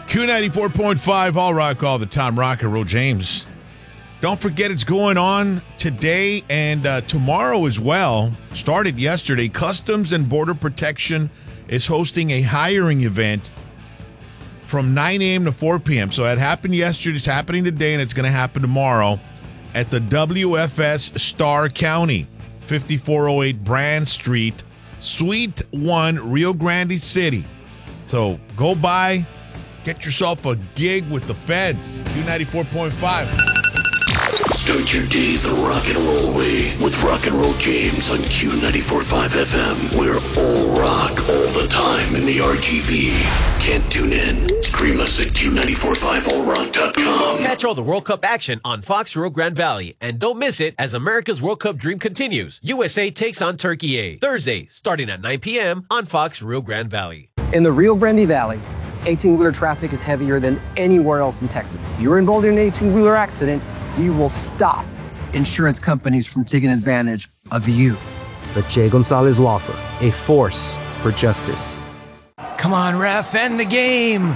Q94.5, All Rock all the time. Rock and Roll James. Don't forget it's going on today and tomorrow as well. Started yesterday. Customs and Border Protection is hosting a hiring event from 9 a.m. to 4 p.m. So it happened yesterday, it's happening today, and it's going to happen tomorrow at the WFS Star County, 5408 Brand Street, Suite 1, Rio Grande City. So go by, get yourself a gig with the feds. Q94.5. Start your day the rock and roll way with Rock and Roll James on Q94.5 FM. We're all rock all the time in the RGV. Can't tune in? Stream us at Q945allrock.com. Catch all the World Cup action on Fox Rio Grande Valley. And don't miss it as America's World Cup dream continues. USA takes on Turkey A. Thursday, starting at 9 p.m. on Fox Rio Grande Valley. In the Rio Grande Valley, 18-wheeler traffic is heavier than anywhere else in Texas. You're involved in an 18-wheeler accident, you will stop insurance companies from taking advantage of you. The Jay Gonzalez Law Firm, a force for justice. Come on, ref, end the game.